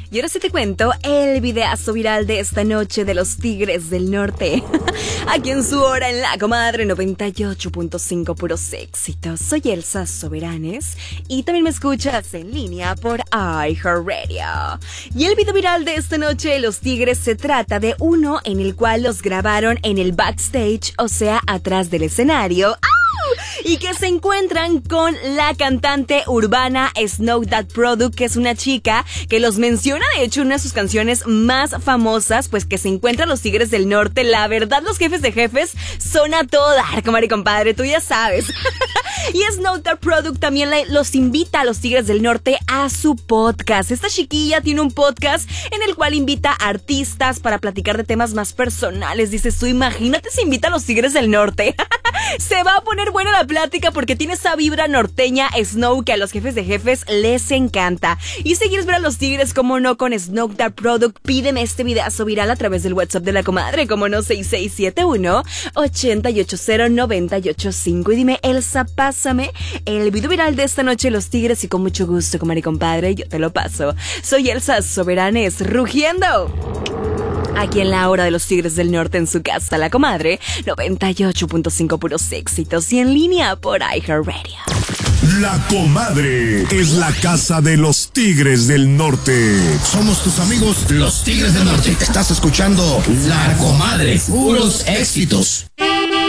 Y ahora sí te cuento el videazo viral de esta noche de los Tigres del Norte. Aquí en su hora en La Comadre 98.5, puros éxitos. Soy Elsa Soberanes y también me escuchas en línea por iHeartRadio. Y el video viral de esta noche de los Tigres se trata de uno en el cual los grabaron en el backstage, o sea, atrás del escenario. Y que se encuentran con la cantante urbana Snow That Product, que es una chica que los menciona, de hecho, una de sus canciones más famosas, pues que se encuentran los Tigres del Norte. La verdad, los jefes de jefes son a todo dar, comadre y compadre, tú ya sabes. Y Snow That Product también los invita a los Tigres del Norte a su podcast. Esta chiquilla tiene un podcast en el cual invita a artistas para platicar de temas más personales. Dices tú, imagínate si invita a los Tigres del Norte. Se va a poner buena la plática porque tiene esa vibra norteña Snow que a los jefes de jefes les encanta. Y si quieres ver a los Tigres, como no, con Snow That Product, pídeme este videazo viral a través del WhatsApp de La Comadre, como no, 6671-880-985. Y dime, Elsa, pásame el video viral de esta noche de los Tigres y con mucho gusto, comadre y compadre, yo te lo paso. Soy Elsa Soberanes, rugiendo aquí en la hora de los Tigres del Norte en su casa, La Comadre 98.5, puros éxitos, y en línea por iHeartRadio. La Comadre es la casa de los Tigres del Norte. Somos tus amigos, los Tigres del Norte. Estás escuchando La Comadre, puros éxitos.